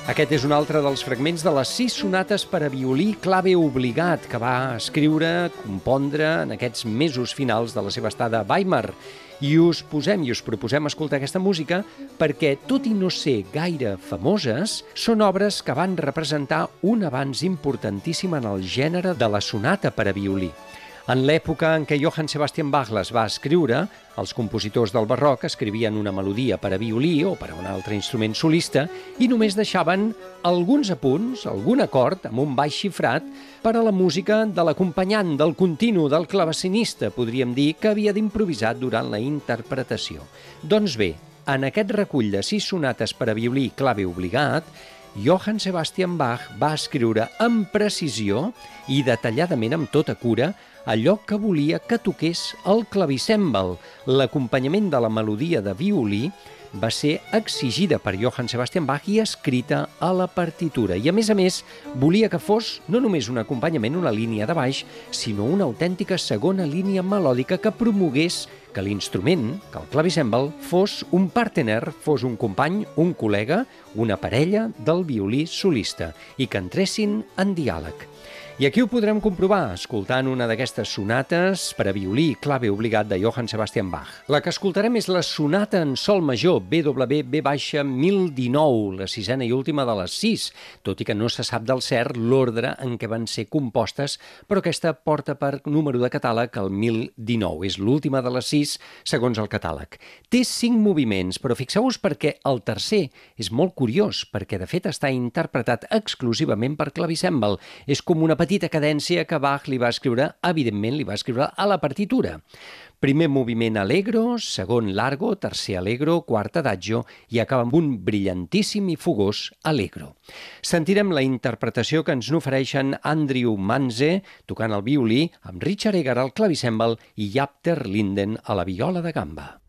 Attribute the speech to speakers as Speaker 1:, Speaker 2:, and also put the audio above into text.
Speaker 1: Aquest és un altre dels fragments de les 6 sonates per a violí clave obligat que va escriure, compondre en aquests mesos finals de la seva estada a Weimar. I us proposem escoltar aquesta música perquè, tot i no ser gaire famoses, són obres que van representar un avanç importantíssim en el gènere de la sonata per a violí. En l'època en què Johann Sebastian Bach les va escriure, els compositors del barroc escrivien una melodia per a violí o per a un altre instrument solista i només deixaven alguns apunts, algun acord amb un baix xifrat per a la música de l'acompanyant, del continu, del clavecinista, podríem dir, que havia d'improvisar durant la interpretació. Doncs bé, en aquest recull de 6 sonates per a violí clave obligat, Johann Sebastian Bach va escriure amb precisió i detalladament, amb tota cura, allò que volia que toqués el clavicèmbal. L'acompanyament de la melodia de violí va ser exigida per Johann Sebastian Bach i escrita a la partitura. I, a més, volia que fos no només un acompanyament, una línia de baix, sinó una autèntica segona línia melòdica que promogués que l'instrument, que el clavicèmbal, fos un partner, fos un company, un col·lega, una parella del violí solista, i que entressin en diàleg. I aquí ho podrem comprovar escoltant una d'aquestes sonates per a violí clave obligat de Johann Sebastian Bach. La que escoltarem és la sonata en sol major, BWV 1019, la 6a i última de les 6, tot i que no se sap del cert l'ordre en què van ser compostes, però aquesta porta per número de catàleg el 1019, és l'última de les 6 segons el catàleg. Té 5 moviments, però fixeu-vos perquè el tercer és molt curiós, perquè de fet està interpretat exclusivament per clavicèmbal. És com una petita cadència que Bach li va escriure, evidentment li va escriure a la partitura. Primer moviment allegro, segon largo, tercer allegro, quart adagio i acaba amb un brillantíssim i fogós allegro. Sentirem la interpretació que ens n'ofereixen Andrew Manze tocant el violí, amb Richard Egar al clavicèmbal i Jaap ter Linden a la viola de gamba.